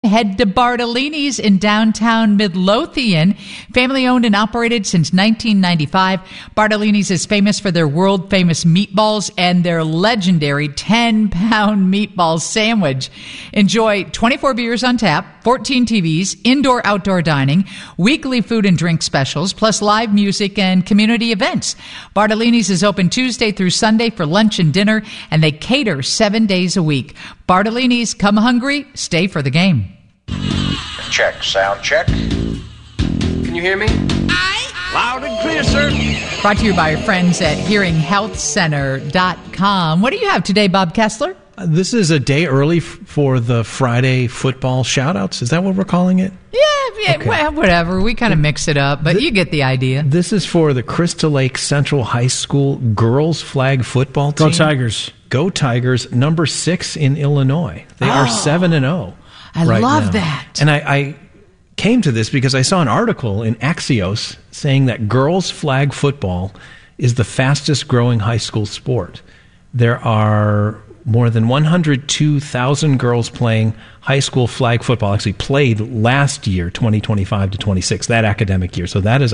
head to Bartolini's in downtown Midlothian. Family owned and operated since 1995. Bartolini's is famous for their world-famous meatballs and their legendary 10-pound meatball sandwich. Enjoy 24 beers on tap, 14 TVs, indoor-outdoor dining, weekly food and drink specials, plus live music and community events. Bartolini's is open Tuesday through Sunday for lunch and dinner, and they cater 7 days a week. Bartolini's, come hungry, stay for the game. Check, sound check. Can you hear me? Loud and clear, sir. Brought to you by our friends at HearingHealthCenter.com. What do you have today, Bob Kessler? This is a day early for the Friday football shout-outs. Is that what we're calling it? Yeah, okay. Well, whatever. We kind of mix it up, but you get the idea. This is for the Crystal Lake Central High School girls flag football team. Go Tigers. Go Tigers, number 6 in Illinois. They are 7-0 I right love now. that. And I came to this because I saw an article in Axios saying that girls flag football is the fastest growing high school sport. There are more than 102,000 girls playing high school flag football, actually played last year, 2025 to 26, that academic year. So that is a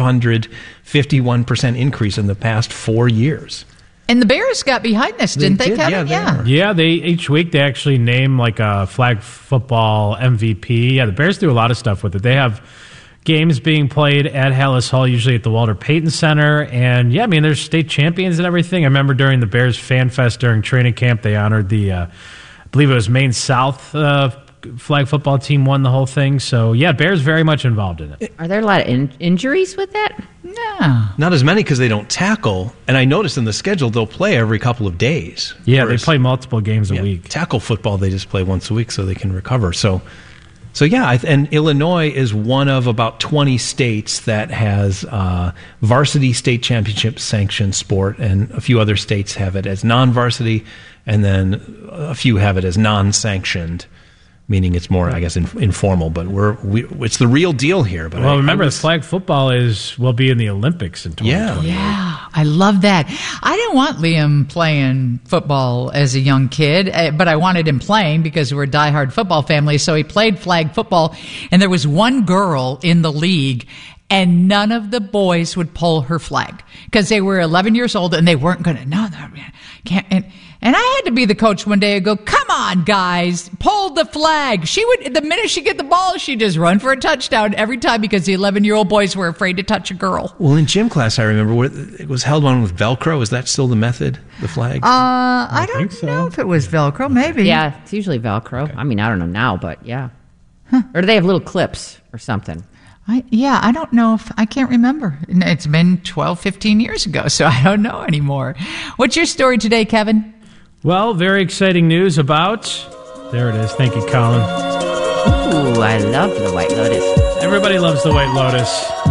551% increase in the past 4 years. And the Bears got behind this, didn't they, Kevin? Yeah, they each week they actually name like a flag football MVP. Yeah, the Bears do a lot of stuff with it. They have games being played at Hallis Hall, usually at the Walter Payton Center. And, yeah, I mean, there's state champions and everything. I remember during the Bears Fan Fest during training camp, they honored the, I believe it was Maine South flag football team won the whole thing. So, yeah, Bears very much involved in it. Are there a lot of injuries with that? No. Not as many because they don't tackle. And I noticed in the schedule they'll play every couple of days. Yeah, they play multiple games a week. Tackle football, they just play once a week so they can recover. So yeah, and Illinois is one of about 20 states that has varsity state championship sanctioned sport, and a few other states have it as non-varsity, and then a few have it as non-sanctioned, meaning it's more, I guess, informal. But it's the real deal here. But remember, the flag football will be in the Olympics in 2020. Yeah, I love that. I didn't want Liam playing football as a young kid, but I wanted him playing because we're a diehard football family. So he played flag football, and there was one girl in the league, and none of the boys would pull her flag because they were 11 years old and they weren't going to. No, can't. And I had to be the coach one day and go, come on, guys, pull the flag. She would, the minute she get the ball, she'd just run for a touchdown every time because the 11-year-old boys were afraid to touch a girl. Well, in gym class, I remember it was held on with Velcro. Is that still the method, the flag? I don't know if it was Velcro, maybe. Yeah, it's usually Velcro. Okay. I mean, I don't know now, but yeah. Huh. Or do they have little clips or something? I don't know if I can't remember. It's been 12, 15 years ago, so I don't know anymore. What's your story today, Kevin? Well, very exciting news about... There it is. Thank you, Colin. Ooh, I love the White Lotus. Everybody loves the White Lotus.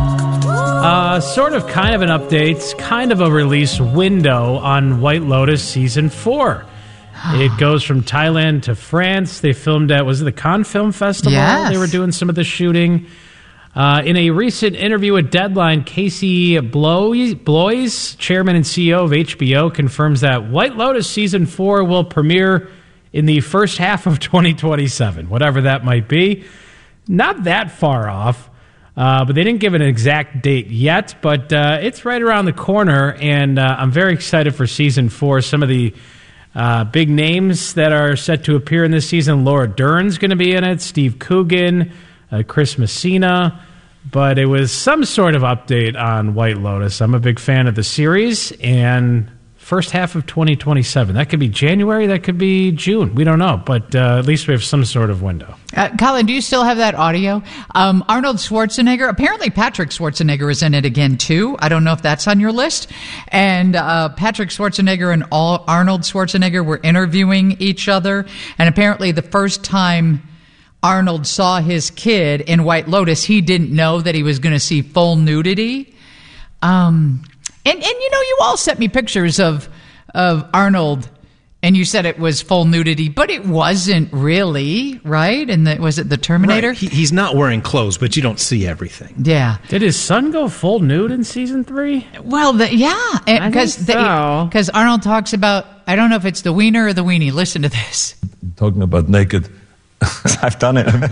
Sort of kind of an update, kind of a release window on White Lotus Season 4. It goes from Thailand to France. They filmed at, was it the Cannes Film Festival? Yes. They were doing some of the shooting. In a recent interview with Deadline, Casey Bloys, chairman and CEO of HBO, confirms that White Lotus Season 4 will premiere in the first half of 2027, whatever that might be. Not that far off, but they didn't give an exact date yet, but it's right around the corner, and I'm very excited for Season 4. Some of the big names that are set to appear in this season, Laura Dern's going to be in it, Steve Coogan, Chris Messina, but it was some sort of update on White Lotus. I'm a big fan of the series, and first half of 2027. That could be January, that could be June. We don't know, but at least we have some sort of window. Colin, do you still have that audio? Arnold Schwarzenegger, apparently Patrick Schwarzenegger is in it again, too. I don't know if that's on your list. And Patrick Schwarzenegger and Arnold Schwarzenegger were interviewing each other, and apparently the first time Arnold saw his kid in White Lotus, he didn't know that he was going to see full nudity. And you know, you all sent me pictures of Arnold, and you said it was full nudity, but it wasn't really, right? And was it the Terminator? Right. He's not wearing clothes, but you don't see everything. Yeah. Did his son go full nude in Season 3? Well, because Arnold talks about, I don't know if it's the wiener or the weenie. Listen to this. Talking about naked, I've done it.